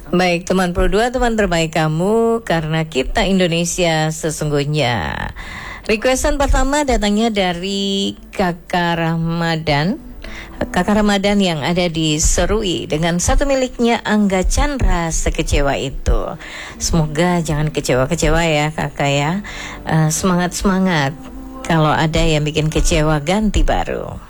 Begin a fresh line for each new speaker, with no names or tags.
Baik, teman Pro 2, teman terbaik kamu, karena kita Indonesia sesungguhnya. Requestan pertama datangnya dari Kakak Ramadan. Kakak Ramadan yang ada di Serui dengan satu miliknya Angga Chandra, Sekecewa Itu. Semoga jangan kecewa-kecewa ya kakak ya. Semangat-semangat. Kalau ada yang bikin kecewa, ganti baru.